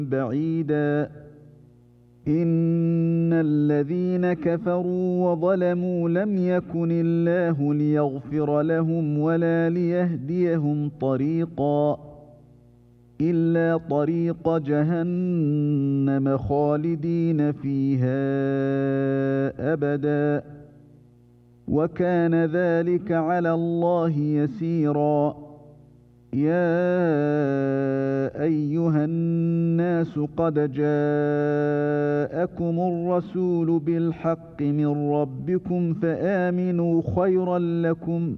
بعيدا إن الذين كفروا وظلموا لم يكن الله ليغفر لهم ولا ليهديهم طريقا إلا طريق جهنم خالدين فيها أبدا وكان ذلك على الله يسيرا يا أيها الناس قد جاءكم الرسول بالحق من ربكم فآمنوا خيرا لكم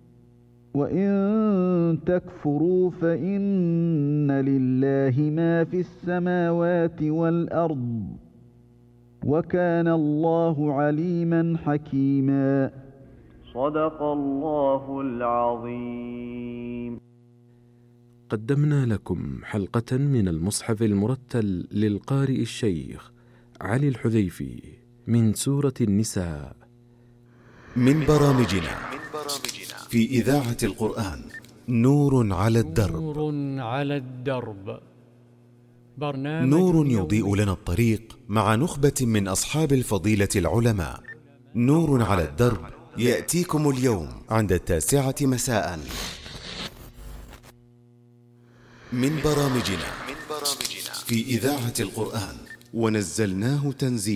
وإن تكفروا فإن لله ما في السماوات والأرض وكان الله عليما حكيما. صدق الله العظيم. قدمنا لكم حلقة من المصحف المرتل للقارئ الشيخ علي الحذيفي من سورة النساء. من برامجنا في إذاعة القرآن نور على الدرب. نور يضيء لنا الطريق مع نخبة من أصحاب الفضيلة العلماء. نور على الدرب يأتيكم اليوم عند 9 مساء. من برامجنا في إذاعة القرآن ونزلناه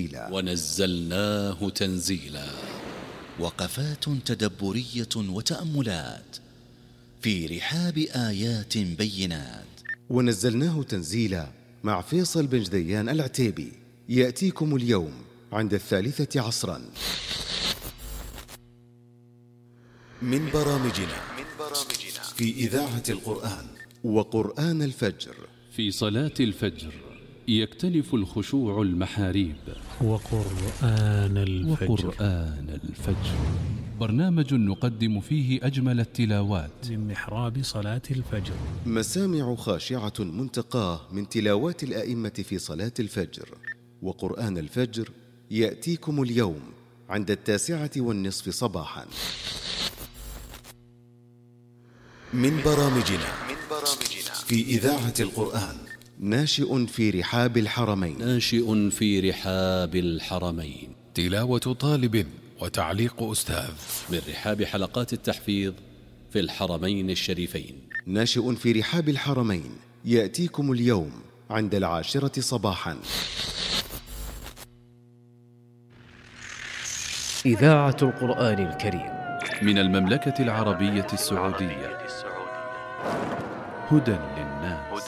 تنزيلا. وقفات تدبرية وتأملات في رحاب آيات بينات. ونزلناه تنزيلا مع فيصل بن جديان العتيبي يأتيكم اليوم عند 3 عصرا. من برامجنا في إذاعة القرآن وقرآن الفجر. في صلاة الفجر يكتنف الخشوع المحاريب. وقرآن الفجر برنامج نقدم فيه أجمل التلاوات من محراب صلاة الفجر. مسامع خاشعة منتقاه من تلاوات الأئمة في صلاة الفجر. وقرآن الفجر يأتيكم اليوم عند 9:30 صباحا. من برامجنا في إذاعة القرآن ناشئ في رحاب الحرمين. تلاوة طالب وتعليق أستاذ من رحاب حلقات التحفيظ في الحرمين الشريفين. ناشئ في رحاب الحرمين يأتيكم اليوم عند 10 صباحا. إذاعة القرآن الكريم من المملكة العربية السعودية. هدى